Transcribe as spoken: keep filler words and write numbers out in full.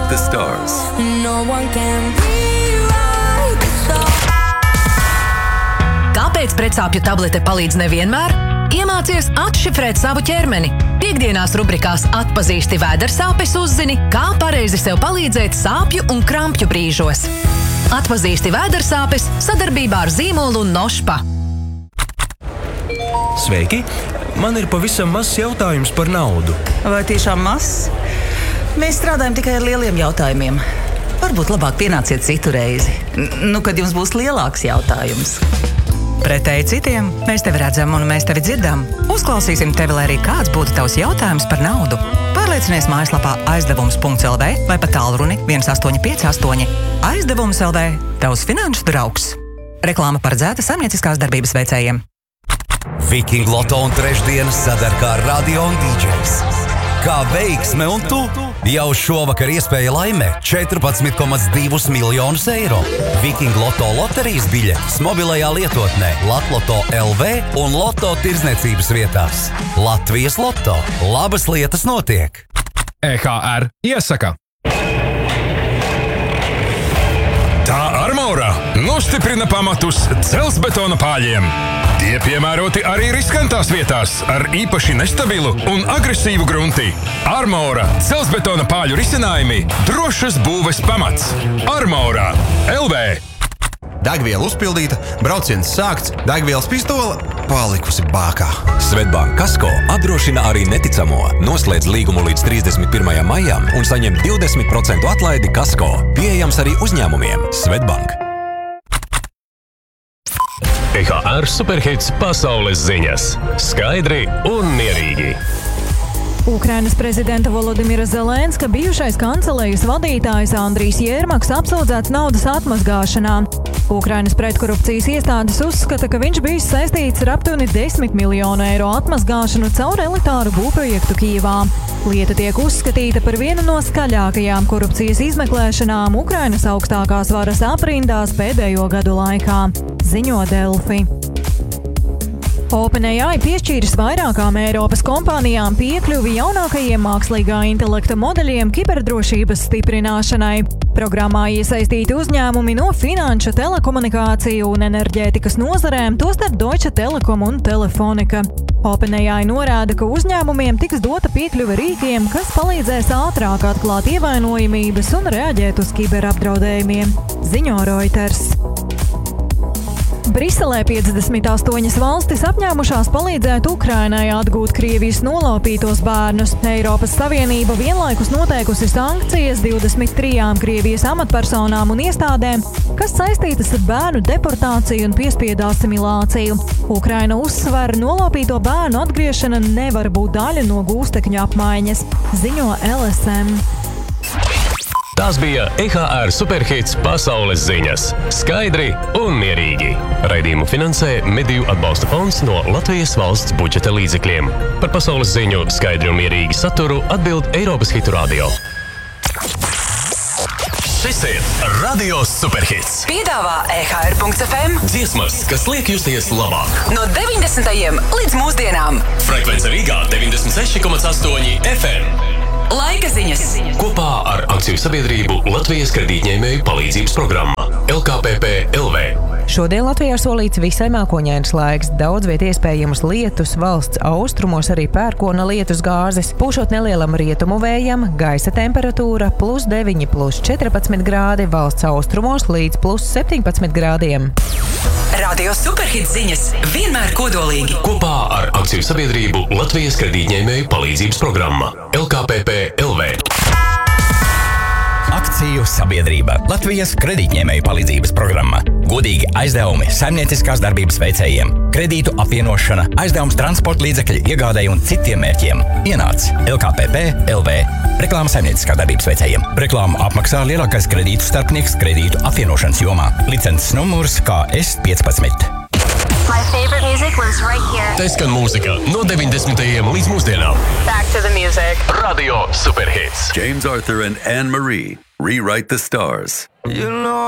the stars. No one can rewrite the stars. Kāpēc pretsāpju tablete palīdz nevienmēr? Iemācies atšifrēt savu ķermeni. Piektdienās rubrikās Atpazīsti vēdersāpes uzzini, kā pareizi sev palīdzēt sāpju un krampju brīžos. Atpazīsti vēdersāpes sadarbībā ar zīmolu Nošpa. Sveiki! Man ir pavisam mazs jautājums par naudu. Vai tiešām mazs? Mēs strādājam tikai ar lieliem jautājumiem. Varbūt labāk pienāciet citu reizi. N- nu, kad jums būs lielāks jautājums. Pretēji citiem, mēs tevi redzam un mēs tevi dzirdam. Uzklausīsim tevi, lai arī kāds būtu tavs jautājums par naudu. Pārliecinies mājaslapā aizdevums punkts el vē vai pa tālruni viens astoņi pieci astoņi. Aizdevums el vē – tavs finanšu draugs. Reklāma paredzēta saimnieciskās darbības veicējiem. Viking Loto un trešdienas sadarkā ar radio un dīdžejs. Kā veiksme un tu? Jau šovakar iespēja laimēt četrpadsmit komats divi miljonus eiro. Viking Loto loterijas biļetes mobilajā lietotnē Latloto el vē un Loto tirdzniecības vietās. Latvijas Loto. Labas lietas notiek. E H R iesaka. Tā Armora nostiprina pamatus dzelzbetona pāļiem. Tie piemēroti arī riskantās vietās ar īpaši nestabilu un agresīvu grunti. Armora dzelzbetona pāļu risinājumi drošas būves pamats. Armora el vē. Degviela uzpildīta, brauciens sākts, degvielas pistola palikusi bākā. Svetbank Kasko apdrošina arī neticamo. Noslēdz līgumu līdz trīsdesmit pirmajam maijam un saņem divdesmit procentu atlaidi Kasko. Pieejams arī uzņēmumiem. Svetbank. E H R Superhits pasaules ziņas. Skaidri un mierīgi. Ukrainas prezidenta Volodimira Zelenska bijušais kancelējas vadītājs Andrijs Jērmaks apsūdzēts naudas atmazgāšanā. Ukrainas pretkorupcijas iestādes uzskata, ka viņš bijis saistīts ar aptuveni desmit miljonu eiro atmazgāšanu caur elitāru būvprojektu Kijevā. Lieta tiek uzskatīta par vienu no skaļākajām korupcijas izmeklēšanām Ukrainas augstākās varas aprindās pēdējo gadu laikā, ziņo Delfi. OpenAI piešķīris vairākām Eiropas kompānijām piekļuvi jaunākajiem mākslīgā intelekta modeļiem kiberdrošības stiprināšanai. Programmā iesaistīti uzņēmumi no finanšu, telekomunikāciju un enerģētikas nozarēm, tostarp Deutsche Telekom un Telefonika. OpenAI norāda, ka uzņēmumiem tiks dota piekļuve rīkiem, kas palīdzēs ātrāk atklāt ievainojamības un reaģēt uz kiberapdraudējumiem, ziņo Reuters. Briselē piecdesmit astoņas valstis apņēmušās palīdzēt Ukrainai atgūt Krievijas nolaupītos bērnus. Eiropas Savienība vienlaikus noteikusi sankcijas divdesmit trijām Krievijas amatpersonām un iestādēm, kas saistītas ar bērnu deportāciju un piespiedu asimilāciju. Ukraina uzsver, nolaupīto bērnu atgriešana nevar būt daļa no gūstekņu apmaiņas, ziņo L S M. Tās bija E H R Superhits pasaules ziņas. Skaidri un mierīgi. Raidījumu finansē Mediju atbalsta fonds no Latvijas valsts budžeta līdzekļiem. Par pasaules ziņu skaidri un mierīgi saturu atbild Eiropas Hitu Radio. Šis ir Radio Superhits. Piedāvā E H R punkts F M. Dziesmas, kas liek justies labāk. No deviņdesmitajiem līdz mūsdienām. Frekvence Rīgā deviņdesmit seši komats astoņi F M. Laika ziņas. Kopā ar akciju sabiedrību Latvijas kredītņēmēju palīdzības programma L K P P L V. Šodien Latvijā solīts visai mākoņains laiks, daudz viet iespējams lietus, valsts austrumos arī pērkona lietus gāzes, pūšot nelielam rietumu vējam, gaisa temperatūra plus deviņi, plus četrpadsmit grādi, valsts austrumos līdz plus septiņpadsmit grādiem. Radio Superhits ziņas vienmēr kodolīgi. Kopā ar akciju sabiedrību Latvijas kredītņēmēju palīdzības programma L K P P L V. Akciju sabiedrība Latvijas kredītņēmēju palīdzības programma. Godīgi aizdevumi saimnieciskās darbības veicējiem, kredītu apvienošana, aizdevums transporta līdzekļu iegādēji un citiem mērķiem. Ienāc L K P P L V. Reklāma saimnieciskās darbības veicējiem. Reklāmu apmaksā lielākais kredītu starpnieks kredītu apvienošanas jomā. Licences numurs K S piecpadsmit. My favorite music was right here. Te skan mūzika no deviņdesmitajiem līdz mūsdienām. Back to the music. Radio Superhits. James Arthur and Anne Marie rewrite the stars. You know